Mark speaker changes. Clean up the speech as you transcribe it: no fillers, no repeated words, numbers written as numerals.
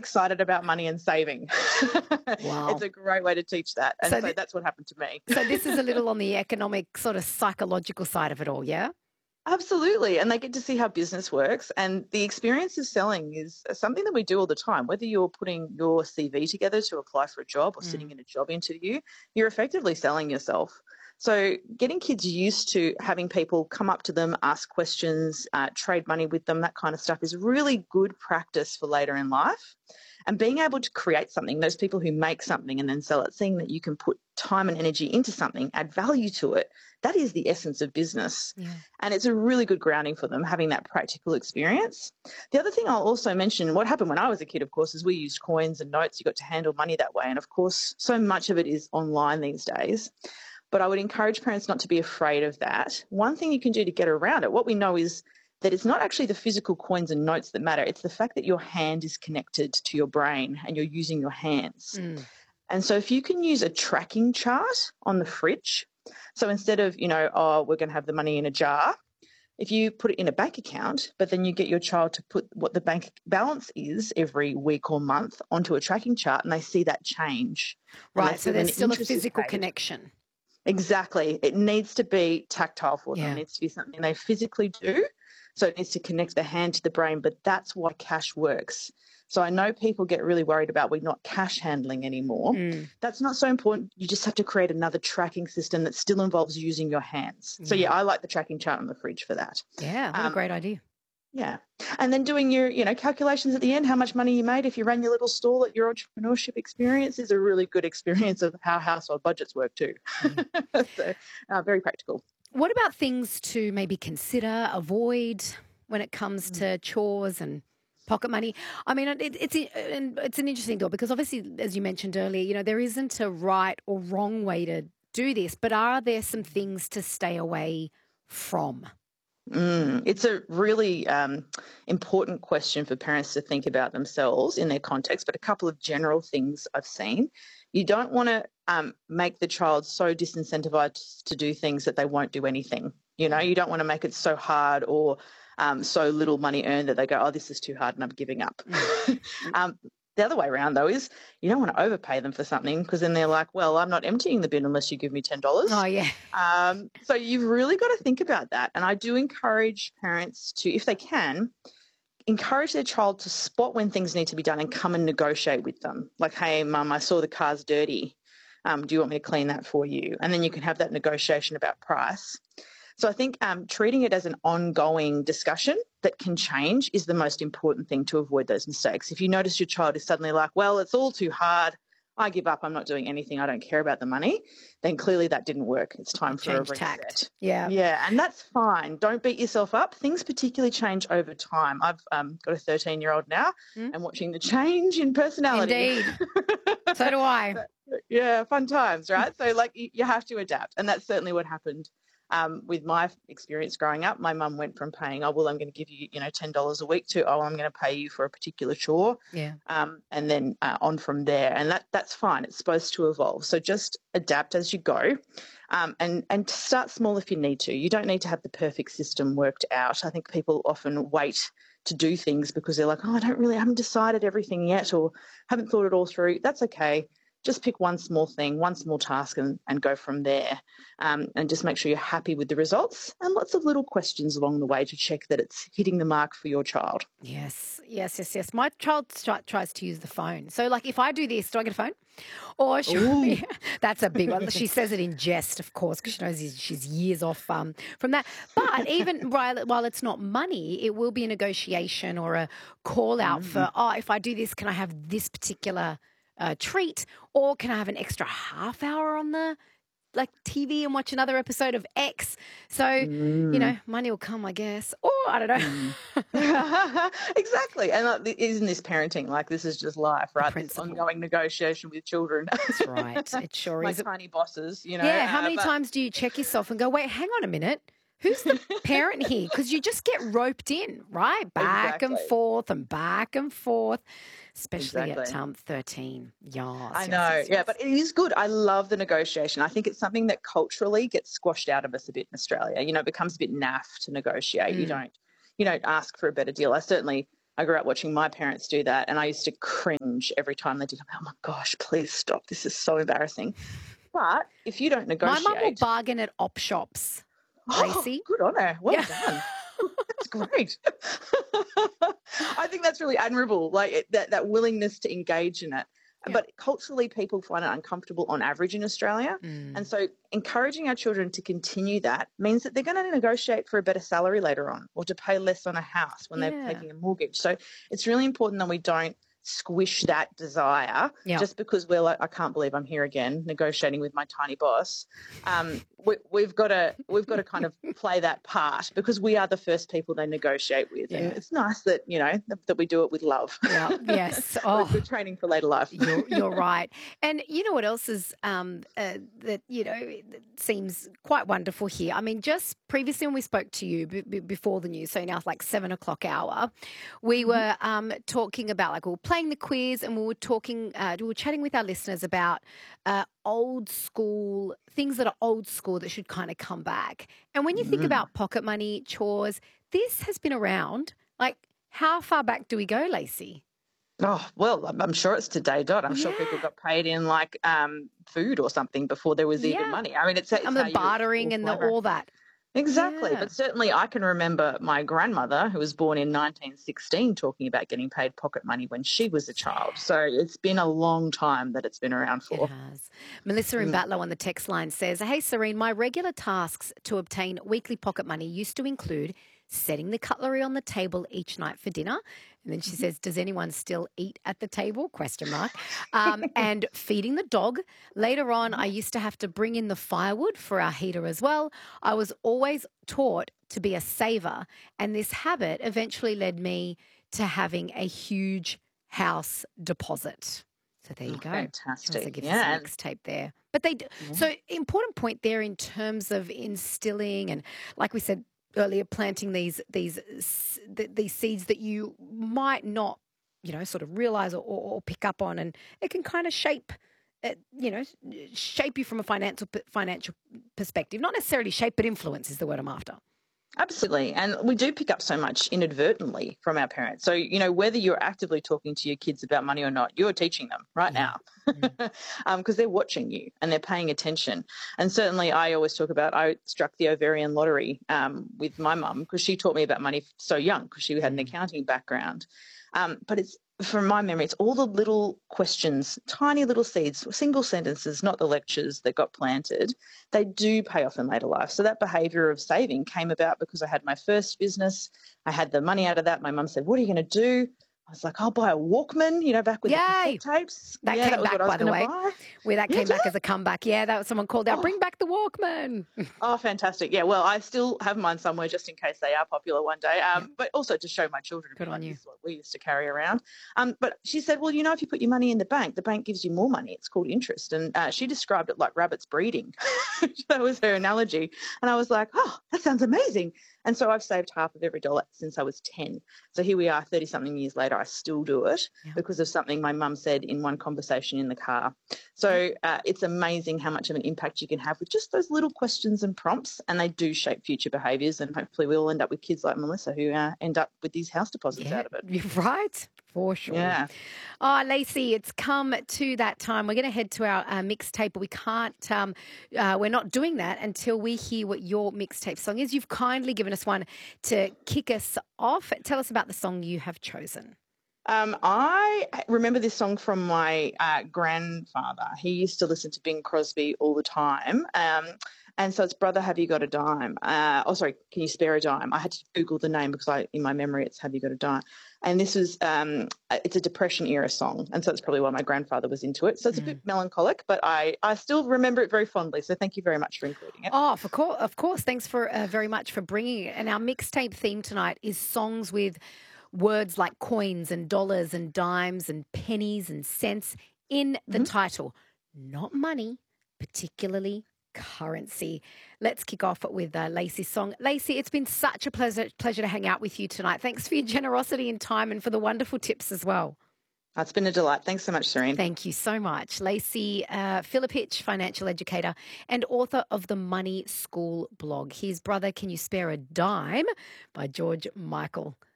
Speaker 1: excited about money and saving.
Speaker 2: Wow.
Speaker 1: It's a great way to teach that. And so that's what happened to me.
Speaker 2: So this is a little on the economic sort of psychological side of it all, yeah?
Speaker 1: Absolutely. And they get to see how business works. And the experience of selling is something that we do all the time. Whether you're putting your CV together to apply for a job or sitting in a job interview, you're effectively selling yourself. So getting kids used to having people come up to them, ask questions, trade money with them, that kind of stuff is really good practice for later in life. And being able to create something, those people who make something and then sell it, seeing that you can put time and energy into something, add value to it, that is the essence of business. Yeah. And it's a really good grounding for them, having that practical experience. The other thing I'll also mention, what happened when I was a kid, of course, is we used coins and notes. You got to handle money that way. And, of course, so much of it is online these days. But I would encourage parents not to be afraid of that. One thing you can do to get around it, what we know is that it's not actually the physical coins and notes that matter. It's the fact that your hand is connected to your brain and you're using your hands. And so if you can use a tracking chart on the fridge, so instead of, we're going to have the money in a jar, if you put it in a bank account, but then you get your child to put what the bank balance is every week or month onto a tracking chart and they see that change.
Speaker 2: Right, so there's still a physical connection.
Speaker 1: Exactly. It needs to be tactile for them. It needs to be something they physically do. So it needs to connect the hand to the brain, but that's why cash works. So I know people get really worried about we're not cash handling anymore. That's not so important. You just have to create another tracking system that still involves using your hands. So, I like the tracking chart on the fridge for that.
Speaker 2: Yeah, what a great idea.
Speaker 1: Yeah. And then doing your, calculations at the end, how much money you made if you ran your little stall at your entrepreneurship experience is a really good experience of how household budgets work too. So very practical.
Speaker 2: What about things to maybe consider, avoid when it comes to chores and pocket money? I mean, it's an interesting thought because obviously, as you mentioned earlier, there isn't a right or wrong way to do this, but are there some things to stay away from?
Speaker 1: It's a really important question for parents to think about themselves in their context, but a couple of general things I've seen. You don't want to make the child so disincentivized to do things that they won't do anything. You don't want to make it so hard or so little money earned that they go, oh, this is too hard and I'm giving up. The other way around, though, is you don't want to overpay them for something because then they're like, well, I'm not emptying the bin unless you give me $10.
Speaker 2: Oh, yeah.
Speaker 1: So you've really got to think about that. And I do encourage parents to, if they can, encourage their child to spot when things need to be done and come and negotiate with them. Like, hey, Mum, I saw the car's dirty. Do you want me to clean that for you? And then you can have that negotiation about price. So I think treating it as an ongoing discussion that can change is the most important thing to avoid those mistakes. If you notice your child is suddenly like, well, it's all too hard, I give up, I'm not doing anything, I don't care about the money, then clearly that didn't work. It's time for a reset.
Speaker 2: Tact. Yeah.
Speaker 1: Yeah, and that's fine. Don't beat yourself up. Things particularly change over time. I've got a 13-year-old now and watching the change in personality.
Speaker 2: Indeed. So do I.
Speaker 1: Yeah, fun times, right? So you have to adapt, and that's certainly what happened. With my experience growing up, my mum went from paying, I'm going to give you, $10 a week to, I'm going to pay you for a particular chore.
Speaker 2: Yeah.
Speaker 1: And then on from there. And that's fine. It's supposed to evolve. So just adapt as you go and start small if you need to. You don't need to have the perfect system worked out. I think people often wait to do things because they're like, I haven't decided everything yet or haven't thought it all through. That's okay. Just pick one small thing, one small task and go from there and just make sure you're happy with the results and lots of little questions along the way to check that it's hitting the mark for your child.
Speaker 2: Yes. My child tries to use the phone. So if I do this, do I get a phone? Or that's a big one. She says it in jest, of course, because she knows she's years off from that. But even while it's not money, it will be a negotiation or a call out for, if I do this, can I have this particular treat, or can I have an extra half hour on the TV and watch another episode of X? So money will come, I guess, or I don't know.
Speaker 1: Exactly. And isn't this parenting? This is just life, right? This ongoing negotiation with children.
Speaker 2: That's right. It sure is.
Speaker 1: Tiny bosses,
Speaker 2: Yeah. How many times do you check yourself and go, wait, hang on a minute? Who's the parent here? Because you just get roped in, right? Back and forth and back and forth, especially at 13. Yes,
Speaker 1: I know. Yes. But it is good. I love the negotiation. I think it's something that culturally gets squashed out of us a bit in Australia. It becomes a bit naff to negotiate. You don't ask for a better deal. I certainly I grew up watching my parents do that, and I used to cringe every time they did. I'm like, oh my gosh, please stop. This is so embarrassing. But if you don't
Speaker 2: My mum will
Speaker 1: negotiate,
Speaker 2: bargain at op shops,
Speaker 1: oh,
Speaker 2: Lacey.
Speaker 1: good on her. Well
Speaker 2: Yeah.
Speaker 1: done. That's great. I think that's really admirable, like that willingness to engage in it.
Speaker 2: Yeah.
Speaker 1: But culturally, people find it uncomfortable on average in Australia. And so encouraging our children to continue that means that they're going to negotiate for a better salary later on, or to pay less on a house when they're taking a mortgage. So it's really important that we don't squish that desire just because we're like, I can't believe I'm here again negotiating with my tiny boss. We've got to kind of play that part, because we are the first people they negotiate with, and it's nice that that we do it with love.
Speaker 2: Yes. Oh,
Speaker 1: good training for later life.
Speaker 2: You're right. And you know what else is that seems quite wonderful here? I mean, just previously when we spoke to you before the news, so now it's like 7 o'clock hour, we were talking about, like, we were playing the quiz, and we were talking, we were chatting with our listeners about old school things that are old school that should kind of come back. And when you think about pocket money, chores, this has been around. Like, how far back do we go, Lacey?
Speaker 1: Oh, well, I'm sure it's today, Dot. I'm sure people got paid in like food or something before there was even money. I mean, it's
Speaker 2: the bartering and all that.
Speaker 1: Exactly. But certainly I can remember my grandmother, who was born in 1916, talking about getting paid pocket money when she was a child. So it's been a long time that it's been around for.
Speaker 2: It has. Melissa in Batlow on the text line says, hey, Serene, my regular tasks to obtain weekly pocket money used to include setting the cutlery on the table each night for dinner. And then she says, does anyone still eat at the table? ? And feeding the dog. Later on, I used to have to bring in the firewood for our heater as well. I was always taught to be a saver, and this habit eventually led me to having a huge house deposit. So there you go.
Speaker 1: Fantastic.
Speaker 2: Give us a mixtape there. But they do. So important point there in terms of instilling, and like we said earlier, planting these seeds that you might not, sort of realize or pick up on, and it can kind of shape you from a financial perspective. Not necessarily shape, but influence is the word I'm after.
Speaker 1: Absolutely. And we do pick up so much inadvertently from our parents. So, whether you're actively talking to your kids about money or not, you're teaching them right now, because they're watching you and they're paying attention. And certainly I always talk about, I struck the ovarian lottery with my mum, because she taught me about money so young, because she had an accounting background. But it's, from my memory, it's all the little questions, tiny little seeds, single sentences, not the lectures that got planted. They do pay off in later life. So that behaviour of saving came about because I had my first business. I had the money out of that. My mum said, what are you going to do? I was like, I'll buy a Walkman, back with the cassette tapes.
Speaker 2: That came back, by the way. Where that came back as a comeback. Yeah, that was someone called out, bring back the Walkman.
Speaker 1: Oh, fantastic. Yeah, well, I still have mine somewhere just in case they are popular one day, but also to show my children.
Speaker 2: Good on you.
Speaker 1: This is what we used to carry around. But she said, well, if you put your money in the bank gives you more money. It's called interest. And she described it like rabbits breeding. That was her analogy. And I was like, oh, that sounds amazing. And so I've saved half of every dollar since I was 10. So here we are 30-something years later. I still do it because of something my mum said in one conversation in the car. So it's amazing how much of an impact you can have with just those little questions and prompts, and they do shape future behaviours, and hopefully we'll end up with kids like Melissa who end up with these house deposits out of it.
Speaker 2: You're right. For sure.
Speaker 1: Yeah.
Speaker 2: Oh, Lacey, it's come to that time. We're going to head to our mixtape, but we can't, we're not doing that until we hear what your mixtape song is. You've kindly given us one to kick us off. Tell us about the song you have chosen.
Speaker 1: I remember this song from my grandfather. He used to listen to Bing Crosby all the time. And so it's Brother, Have You Got a Dime? Can you spare a dime? I had to Google the name because in my memory it's Have You Got a Dime? And this was, it's a Depression era song. And so it's probably why my grandfather was into it. So it's a bit melancholic, but I still remember it very fondly. So thank you very much for including it.
Speaker 2: Oh, of course. Thanks for very much for bringing it. And our mixtape theme tonight is songs with words like coins and dollars and dimes and pennies and cents in the title. Not money, particularly currency. Let's kick off with Lacey's song. Lacey, it's been such a pleasure to hang out with you tonight. Thanks for your generosity and time and for the wonderful tips as well.
Speaker 1: It's been a delight. Thanks so much, Serene.
Speaker 2: Thank you so much. Lacey Philippich, financial educator and author of the Money School blog. His Brother, Can You Spare a Dime by George Michael.